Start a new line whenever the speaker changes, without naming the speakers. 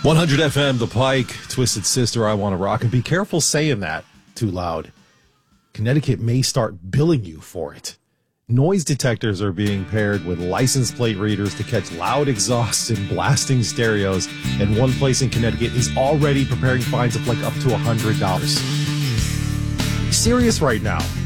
100 FM, The Pike, Twisted Sister, I Want to Rock. And be careful saying that too loud. Connecticut may start billing you for it. Noise detectors are being paired with license plate readers to catch loud exhausts and blasting stereos. And one place in Connecticut is already preparing fines of like up to $100. Be serious right now.